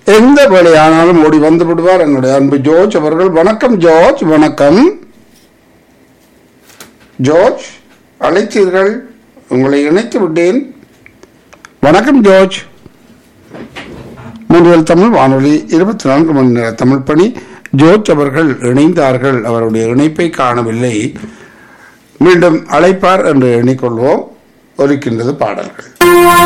எந்த வேலையானாலும் ஓடி வந்து விடுவார் என்னுடைய அன்பு ஜோர்ஜ் அவர்கள். வணக்கம் ஜோர்ஜ். வணக்கம் ஜோர்ஜ், அழைத்தீர்கள், உங்களை இணைத்து விட்டேன். வணக்கம் ஜோர்ஜ். மூன்றில் தமிழ் வானொலி 24 மணி நேர தமிழ் பணி. ஜோர்ஜ் அவர்கள் இணைந்தார்கள், அவருடைய இணைப்பை காணவில்லை. மீண்டும் அழைப்பார் என்று எண்ணிக்கொள்வோம். ஒலிக்கின்றது பாடல்கள்.